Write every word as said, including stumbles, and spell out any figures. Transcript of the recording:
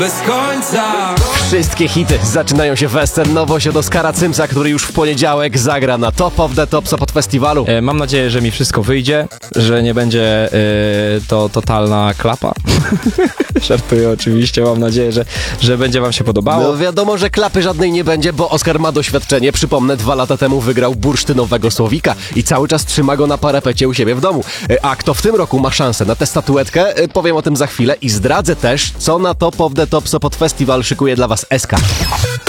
bez końca. Wszystkie hity zaczynają się western. Nowość od Oskara Cymsa, który już w poniedziałek zagra na Top of the Top Sopot Festiwalu. E, mam nadzieję, że mi wszystko wyjdzie, że nie będzie e, to totalna klapa. Żartuję oczywiście, mam nadzieję, że, że będzie wam się podobało. No wiadomo, że klapy żadnej nie będzie, bo Oskar ma doświadczenie. Przypomnę, dwa lata temu wygrał bursztynowego Słowika i cały czas trzyma go na parapecie u siebie w domu. A kto w tym roku ma szansę na tę statuetkę, powiem o tym za chwilę i zdradzę też, co na Top of the Top Sopot Festival szykuje dla was S K.